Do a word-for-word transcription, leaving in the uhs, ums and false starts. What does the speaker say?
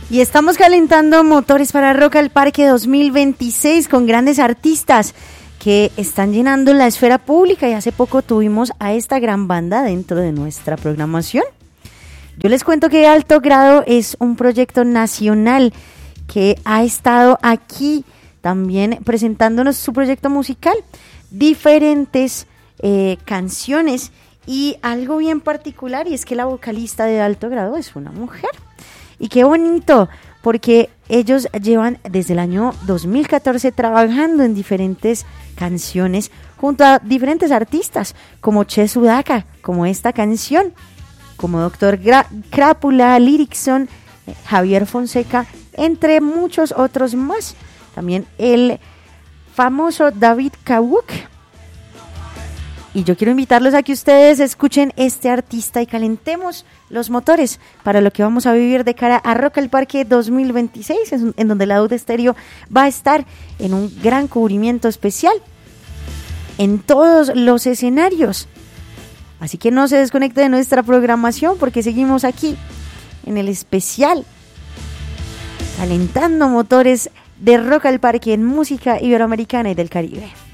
Y estamos calentando motores para Rock al Parque dos mil veintiséis con grandes artistas que están llenando la esfera pública, y hace poco tuvimos a esta gran banda dentro de nuestra programación. Yo les cuento que Alto Grado es un proyecto nacional que ha estado aquí también presentándonos su proyecto musical, diferentes eh, canciones y algo bien particular, y es que la vocalista de Alto Grado es una mujer. Y qué bonito, porque ellos llevan desde el año dos mil catorce trabajando en diferentes canciones junto a diferentes artistas, como Che Sudaka, como esta canción, como Doctor Gra- Crápula, Lyricson, eh, Javier Fonseca, entre muchos otros más. También el famoso David Kawuk. Y yo quiero invitarlos a que ustedes escuchen este artista y calentemos los motores para lo que vamos a vivir de cara a Rock al Parque dos mil veintiséis, en donde la Laúd Estéreo va a estar en un gran cubrimiento especial en todos los escenarios. Así que no se desconecte de nuestra programación, porque seguimos aquí en el especial calentando motores de Rock al Parque en música iberoamericana y del Caribe.